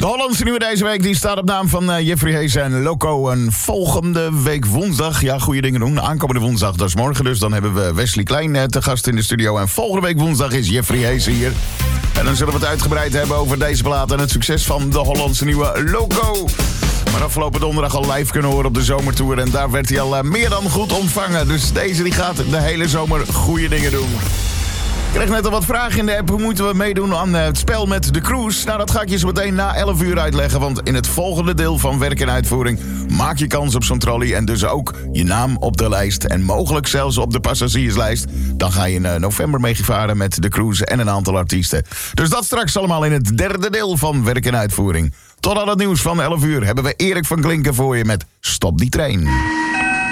De Hollandse nieuwe deze week die staat op naam van Jeffrey Hayes en Loco. En volgende week woensdag, ja, goede dingen doen. Aankomende woensdag, dat is morgen dus. Dan hebben we Wesley Klein te gast in de studio. En volgende week woensdag is Jeffrey Hayes hier. En dan zullen we het uitgebreid hebben over deze plaat en het succes van de Hollandse nieuwe Loco. Maar afgelopen donderdag al live kunnen horen op de zomertour. En daar werd hij al meer dan goed ontvangen. Dus deze die gaat de hele zomer goede dingen doen. Ik kreeg net al wat vragen in de app. Hoe moeten we meedoen aan het spel met de cruise? Nou, dat ga ik je zo meteen na 11 uur uitleggen. Want in het volgende deel van werk en uitvoering maak je kans op zo'n trolley. En dus ook je naam op de lijst. En mogelijk zelfs op de passagierslijst. Dan ga je in november meegevaren met de cruise en een aantal artiesten. Dus dat straks allemaal in het derde deel van werk en uitvoering. Tot aan het nieuws van 11 uur hebben we Erik van Klinken voor je met Stop die trein.